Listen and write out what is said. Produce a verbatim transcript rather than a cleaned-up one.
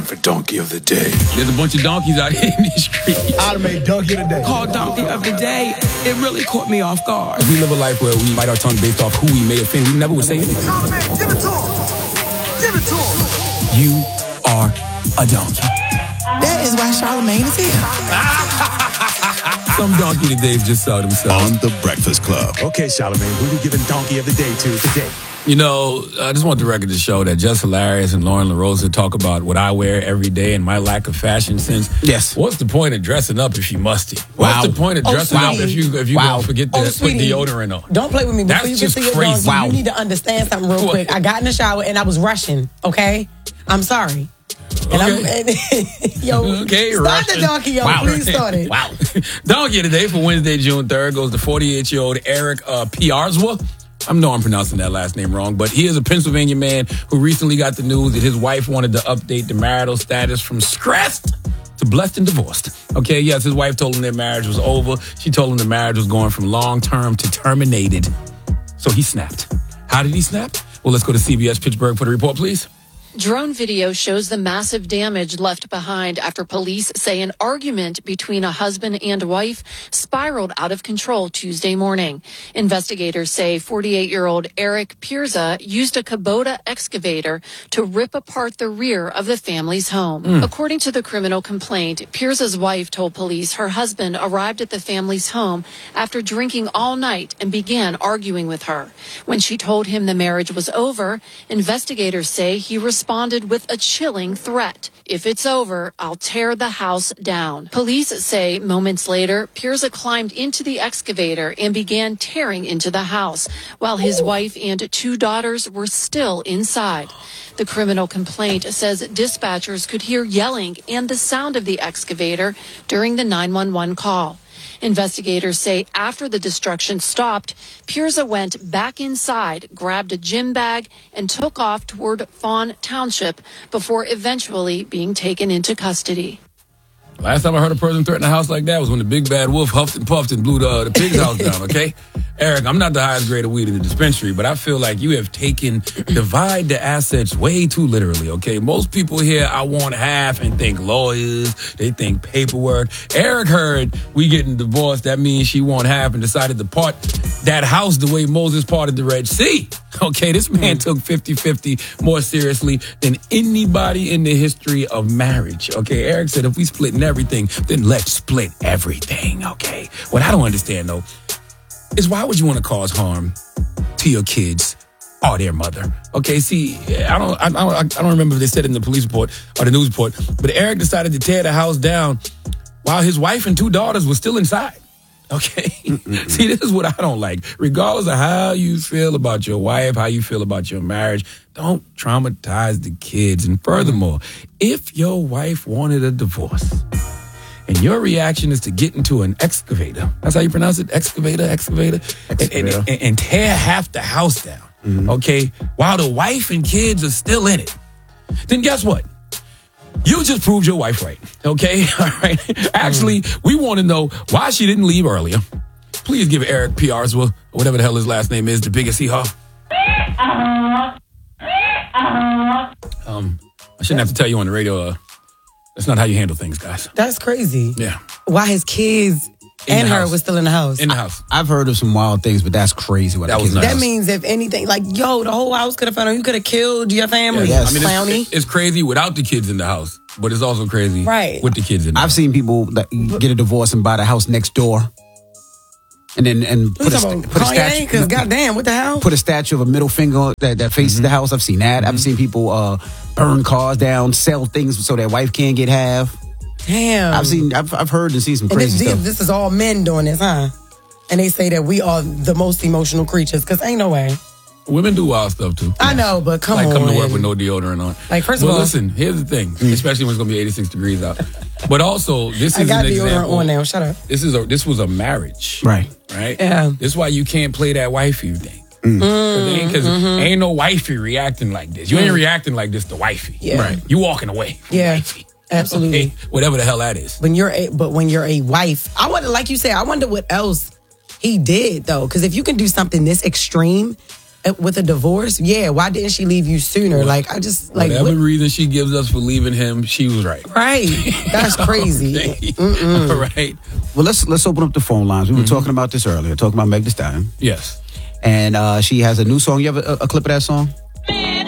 for Donkey of the Day. There's a bunch of donkeys out here in these streets. I'd have made Donkey of the Day. Called Donkey of the Day. It really caught me off guard. We live a life where we bite our tongue based off who we may offend. We never would say anything. Charlamagne, give it to him. Give it to him. You are a donkey. That is why Charlamagne is here. Some donkey todays just saw themselves. On The Breakfast Club. Okay, Charlamagne, who we giving Donkey of the Day to today? You know, I just want the record to show that Just Hilarious and Lauren LaRosa talk about what I wear every day and my lack of fashion sense. Yes. What's the point of dressing up if you musty? Wow. What's the point of Oh, dressing up sweetie. if you if you Wow. don't forget to Oh, put sweetie. deodorant on? Don't play with me. Before That's you get just to your crazy. donkey, Wow. you need to understand something real What? quick. I got in the shower and I was rushing, okay? I'm sorry. And I'm, Okay. and, yo, Okay, start Russian. the donkey, yo. Wow. Please start it. Wow. Donkey today for Wednesday, June third goes to forty-eight-year-old Eric uh, Piarzwa. I know I'm pronouncing that last name wrong, but he is a Pennsylvania man who recently got the news that his wife wanted to update the marital status from stressed to blessed and divorced. Okay, yes, his wife told him their marriage was over. She told him the marriage was going from long-term to terminated. So he snapped. How did he snap? Well, let's go to C B S Pittsburgh for the report, please. Drone video shows the massive damage left behind after police say an argument between a husband and wife spiraled out of control Tuesday morning. Investigators say forty-eight-year-old Eric Pierza used a Kubota excavator to rip apart the rear of the family's home. Mm. According to the criminal complaint, Pierza's wife told police her husband arrived at the family's home after drinking all night and began arguing with her. When she told him the marriage was over, investigators say he responded with a chilling threat. If it's over, I'll tear the house down. Police say moments later, Pierza climbed into the excavator and began tearing into the house, while his wife and two daughters were still inside. The criminal complaint says dispatchers could hear yelling and the sound of the excavator during the nine one one call. Investigators say after the destruction stopped, Pierza went back inside, grabbed a gym bag, and took off toward Fawn Township before eventually being taken into custody. Last time I heard a person threaten a house like that was when the big bad wolf huffed and puffed and blew the, uh, the pig's house down, okay? Eric, I'm not the highest grade of weed in the dispensary, but I feel like you have taken divide the assets way too literally, okay? Most people here, I want half and think lawyers, they think paperwork. Eric heard we getting divorced, that means she want half and decided to part that house the way Moses parted the Red Sea. Okay, this man took fifty-fifty more seriously than anybody in the history of marriage. Okay, Eric said if we splitting everything, then let's split everything, okay? What I don't understand, though, is why would you want to cause harm to your kids or their mother? Okay, see, I don't, I don't, I don't remember if they said it in the police report or the news report, but Eric decided to tear the house down while his wife and two daughters were still inside. Okay? See, this is what I don't like. Regardless of how you feel about your wife, how you feel about your marriage, don't traumatize the kids. And furthermore, if your wife wanted a divorce and your reaction is to get into an excavator, that's how you pronounce it? Excavator, excavator, excavator. And, and, and tear half the house down, mm-hmm. okay, while the wife and kids are still in it, then guess what? You just proved your wife right, okay? All right. Actually, mm. we want to know why she didn't leave earlier. Please give Eric Piarzwa, or whatever the hell his last name is, the biggest hee-haw. Um, I shouldn't have to tell you on the radio. Uh, that's not how you handle things, guys. That's crazy. Yeah. Why his kids in and her house. was still in the house. In the house. I've heard of some wild things, but that's crazy. What that was That nice. means if anything, like, yo, the whole house could have found out. You could have killed your family. Yeah, yes. I mean, Clowny. it's, it's crazy without the kids in the house, but it's also crazy right. with the kids in the I've house. seen people that get a divorce and buy the house next door. And then and put a, sta- put a statue. Because goddamn, what the hell? Put a statue of a middle finger that, that faces mm-hmm. the house. I've seen that. Mm-hmm. I've seen people uh, burn cars down, sell things so their wife can't get half. Damn. I've seen. I've, I've heard and seen some and crazy this, stuff. This is all men doing this, huh? And they say that we are the most emotional creatures. Because ain't no way. Women do wild stuff too. I know, but come like on. Like come to work with no deodorant on. Like first but of all, listen. Here's the thing, mm. especially when it's gonna be eighty-six degrees out. But also, this is I got an deodorant example. on now. Shut up. This is a. This was a marriage, right? Right. Yeah. This is why you can't play that wifey thing. Mm. Because mm-hmm. ain't no wifey reacting like this. You mm. ain't reacting like this to wifey. Yeah. Right. You walking away. From yeah. Wifey. Absolutely. Okay? Whatever the hell that is. When you're a, but when you're a wife, I wonder, like you said, I wonder what else he did though. Because if you can do something this extreme, uh, with a divorce, yeah, why didn't she leave you sooner? Like, I just, like... Whatever what- reason she gives us for leaving him, she was right. Right. That's crazy. All right. Well, let's let's open up the phone lines. We were talking about this earlier, talking about Meg Thee Stallion. Yes. And uh, she has a new song. You have a, a clip of that song?